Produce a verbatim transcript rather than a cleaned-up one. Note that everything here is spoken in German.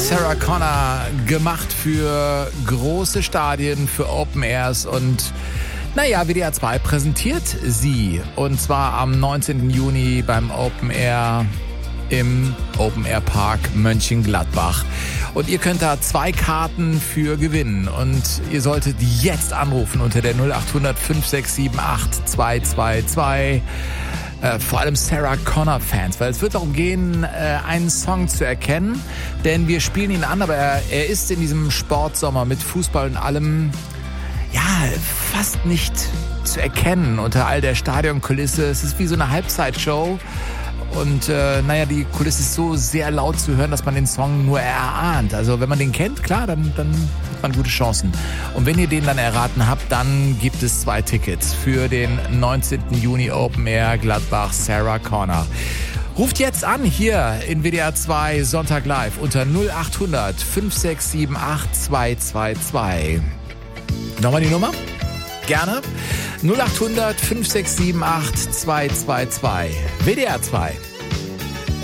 Sarah Connor, gemacht für große Stadien, für Open Airs und naja, W D R zwei präsentiert sie und zwar am neunzehnten Juni beim Open Air im Open Air Park Mönchengladbach. Und ihr könnt da zwei Karten für gewinnen und ihr solltet jetzt anrufen unter der null acht hundert fünf sechs sieben acht zwei zwei zwei. Äh, vor allem Sarah Connor Fans, weil es wird darum gehen, äh, einen Song zu erkennen, denn wir spielen ihn an, aber er, er ist in diesem Sportsommer mit Fußball und allem, ja, fast nicht zu erkennen unter all der Stadionkulisse. Es ist wie so eine Halbzeitshow und äh, naja, die Kulisse ist so sehr laut zu hören, dass man den Song nur erahnt. Also wenn man den kennt, klar, dann, dann hat man gute Chancen. Und wenn ihr den dann erraten habt, dann gibt es zwei Tickets für den neunzehnten Juni Open Air Gladbach Sarah Connor. Ruft jetzt an hier in W D R zwei Sonntag Live unter null acht hundert fünf sechs sieben acht zwei zwei zwei. Nochmal die Nummer? Gerne. null acht hundert fünf sechs sieben acht zwei zwei zwei. W D R zwei.